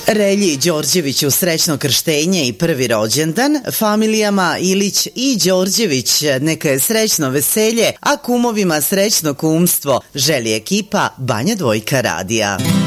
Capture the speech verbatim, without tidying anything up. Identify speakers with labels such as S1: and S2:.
S1: Relji Đorđeviću srećno krštenje i prvi rođendan, familijama Ilić i Đorđević neka je srećno veselje, a kumovima srećno kumstvo, želi ekipa Banja Dvojka radija.